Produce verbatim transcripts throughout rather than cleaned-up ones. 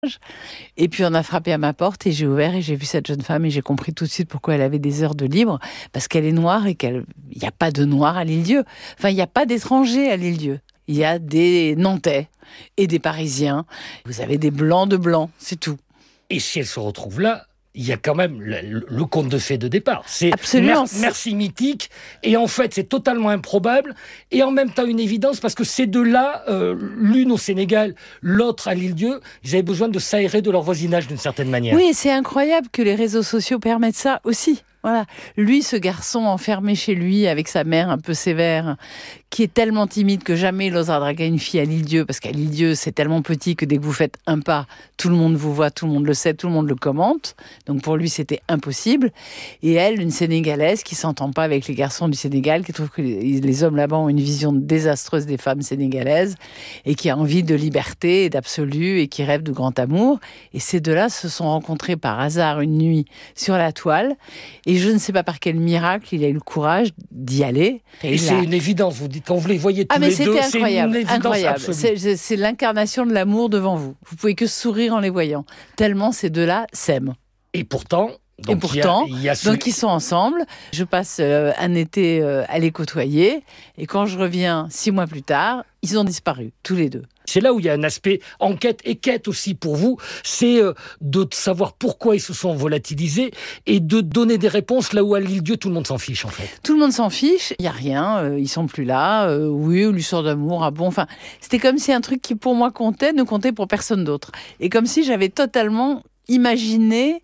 Et puis on a frappé à ma porte et j'ai ouvert et j'ai vu cette jeune femme et j'ai compris tout de suite pourquoi elle avait des heures de libre, parce qu'elle est noire et qu'il n'y a pas de noirs à l'Île-Dieu. Enfin, il n'y a pas d'étrangers à l'Île-Dieu. Il y a des Nantais et des Parisiens. Vous avez des blancs de blancs, c'est tout. Et si elle se retrouve là, il y a quand même le, le conte de fées de départ. C'est absolument mer- merci mythique, et en fait c'est totalement improbable, et en même temps une évidence, parce que ces deux-là, euh, l'une au Sénégal, l'autre à l'Île-Dieu, ils avaient besoin de s'aérer de leur voisinage d'une certaine manière. Oui, c'est incroyable que les réseaux sociaux permettent ça aussi. Voilà. Lui, ce garçon enfermé chez lui avec sa mère un peu sévère, qui est tellement timide que jamais il osera draguer une fille à l'Île-Dieu, parce qu'à l'Île-Dieu, c'est tellement petit que dès que vous faites un pas, tout le monde vous voit, tout le monde le sait, tout le monde le commente. Donc pour lui, c'était impossible. Et elle, une Sénégalaise qui s'entend pas avec les garçons du Sénégal, qui trouve que les, les hommes là-bas ont une vision désastreuse des femmes sénégalaises, et qui a envie de liberté et d'absolu, et qui rêve de grand amour. Et ces deux-là se sont rencontrés par hasard une nuit sur la toile. Et je ne sais pas par quel miracle, il a eu le courage d'y aller. Et, et c'est a... une évidence, vous dites, quand vous les voyez tous ah, mais les deux, c'est une évidence incroyable. C'est, c'est, c'est l'incarnation de l'amour devant vous. Vous pouvez que sourire en les voyant, tellement ces deux-là s'aiment. Et pourtant... Donc, et pourtant, il y a, il y a ce... donc ils sont ensemble. Je passe euh, un été euh, à les côtoyer. Et quand je reviens six mois plus tard, ils ont disparu, tous les deux. C'est là où il y a un aspect enquête et quête aussi pour vous. C'est euh, de savoir pourquoi ils se sont volatilisés et de donner des réponses là où à l'Île-Dieu, tout le monde s'en fiche en fait. Tout le monde s'en fiche, il n'y a rien, euh, ils sont plus là. Euh, oui, l'histoire d'amour, ah bon. Enfin, c'était comme si un truc qui pour moi comptait ne comptait pour personne d'autre. Et comme si j'avais totalement imaginé...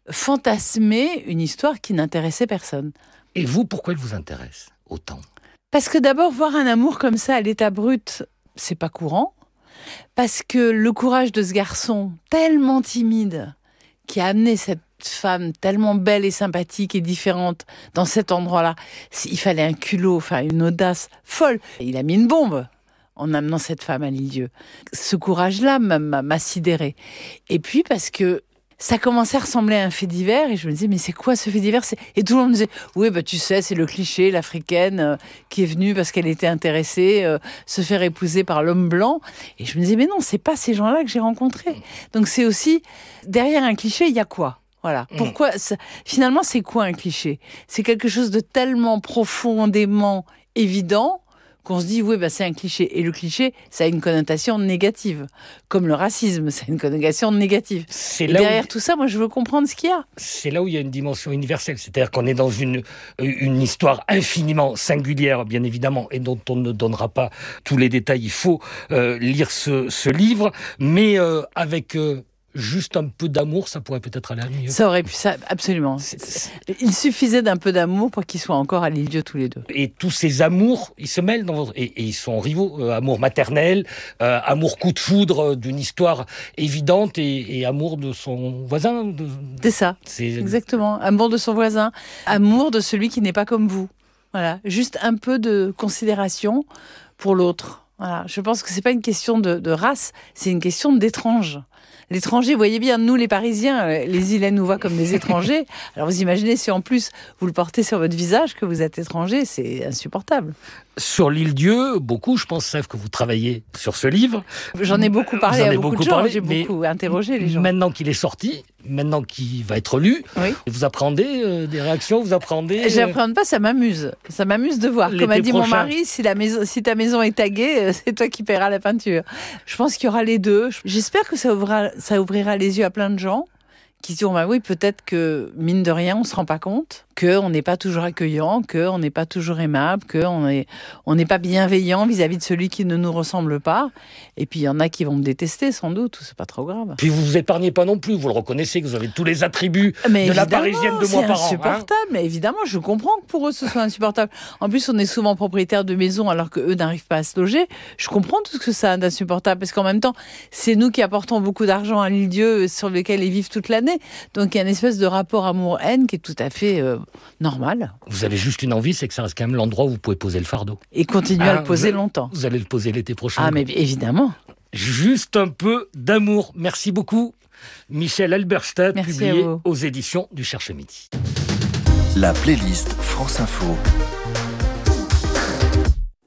fantasmer une histoire qui n'intéressait personne. Et vous, pourquoi elle vous intéresse autant ? Parce que d'abord, voir un amour comme ça à l'état brut, c'est pas courant. Parce que le courage de ce garçon, tellement timide, qui a amené cette femme tellement belle et sympathique et différente dans cet endroit-là, il fallait un culot, enfin une audace folle. Il a mis une bombe en amenant cette femme à l'Île-Dieu. Ce courage-là m'a, m'a, m'a sidéré. Et puis parce que ça commençait à ressembler à un fait divers et je me disais mais c'est quoi ce fait divers ? Et tout le monde me disait oui bah tu sais c'est le cliché l'africaine euh, qui est venue parce qu'elle était intéressée euh, se faire épouser par l'homme blanc et je me disais mais non c'est pas ces gens-là que j'ai rencontrés. Donc c'est aussi derrière un cliché il y a quoi ? Voilà. Pourquoi ça, finalement c'est quoi un cliché ? C'est quelque chose de tellement profondément évident qu'on se dit, oui, bah, c'est un cliché. Et le cliché, ça a une connotation négative. Comme le racisme, ça a une connotation négative. C'est et derrière où... tout ça, moi, je veux comprendre ce qu'il y a. C'est là où il y a une dimension universelle. C'est-à-dire qu'on est dans une, une histoire infiniment singulière, bien évidemment, et dont on ne donnera pas tous les détails. Il faut euh, lire ce, ce livre, mais euh, avec... Euh, juste un peu d'amour, ça pourrait peut-être aller mieux. Ça aurait pu, ça, absolument. C'est, c'est... Il suffisait d'un peu d'amour pour qu'ils soient encore à l'Île-Dieu tous les deux. Et tous ces amours, ils se mêlent dans votre... Et, et ils sont rivaux. Euh, amour maternel, euh, amour coup de foudre d'une histoire évidente et, et amour de son voisin. De... C'est ça, c'est... exactement. Amour de son voisin, amour de celui qui n'est pas comme vous. Voilà, juste un peu de considération pour l'autre. Voilà, je pense que c'est pas une question de, de race, c'est une question d'étrange. L'étranger, vous voyez bien, nous les Parisiens, les îlets nous voient comme des étrangers. Alors vous imaginez si en plus vous le portez sur votre visage que vous êtes étranger, c'est insupportable. Sur l'Île-Dieu, beaucoup, je pense, savent que vous travaillez sur ce livre. J'en ai beaucoup parlé à beaucoup, beaucoup de gens, parlé, j'ai beaucoup interrogé les gens. Maintenant qu'il est sorti, maintenant qu'il va être lu, oui. Vous appréhendez euh, des réactions, vous appréhendez... Euh... J'appréhende pas, ça m'amuse. Ça m'amuse de voir. L'été Comme a dit prochain. Mon mari, si, la maison, si ta maison est taguée, c'est toi qui paieras la peinture. Je pense qu'il y aura les deux. J'espère que ça ouvrira, ça ouvrira les yeux à plein de gens qui se diront, bah oui, peut-être que, mine de rien, on se rend pas compte qu'on n'est pas toujours accueillant, qu'on n'est pas toujours aimable, qu'on n'est on n'est pas bienveillant vis-à-vis de celui qui ne nous ressemble pas. Et puis, il y en a qui vont me détester, sans doute, c'est pas trop grave. Puis, vous vous épargnez pas non plus, vous le reconnaissez, que vous avez tous les attributs mais de la Parisienne de mois par an. C'est insupportable, hein, mais évidemment, je comprends que pour eux, ce soit insupportable. En plus, on est souvent propriétaires de maisons alors qu'eux n'arrivent pas à se loger. Je comprends tout ce que ça a d'insupportable, parce qu'en même temps, c'est nous qui apportons beaucoup d'argent à l'Île-Dieu, sur lequel ils vivent toute l'année. Donc, il y a une espèce de rapport amour-haine qui est tout à fait euh, normal. Vous avez juste une envie, c'est que ça reste quand même l'endroit où vous pouvez poser le fardeau. Et continuer ah, à le poser vous, longtemps. Vous allez le poser l'été prochain. Ah, mais évidemment. Juste un peu d'amour. Merci beaucoup. Michel Halberstadt, Merci publié aux éditions du Cherche Midi. La playlist France Info.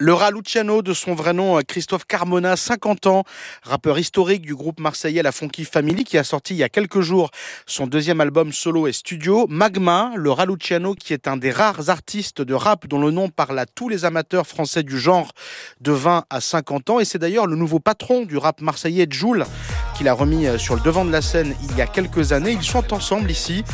Le Raluciano, de son vrai nom Christophe Carmona, cinquante ans, rappeur historique du groupe marseillais La Funky Family, qui a sorti il y a quelques jours son deuxième album solo et studio. Magma, le Raluciano, qui est un des rares artistes de rap dont le nom parle à tous les amateurs français du genre de vingt à cinquante ans. Et c'est d'ailleurs le nouveau patron du rap marseillais, Jul, qui l'a remis sur le devant de la scène il y a quelques années. Ils chantent ensemble ici.